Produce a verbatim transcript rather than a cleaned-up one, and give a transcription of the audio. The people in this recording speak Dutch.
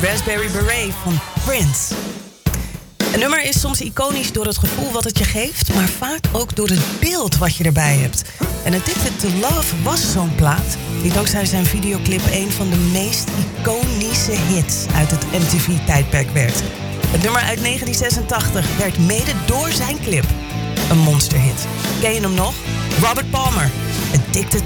Raspberry Beret van Prince. Een nummer is soms iconisch door het gevoel wat het je geeft, maar vaak ook door het beeld wat je erbij hebt. En Addicted to Love was zo'n plaat die dankzij zijn videoclip een van de meest iconische hits uit het M T V-tijdperk werd. Het nummer uit negentien zesentachtig werd mede door zijn clip een monsterhit. Ken je hem nog? Robert Palmer, Addicted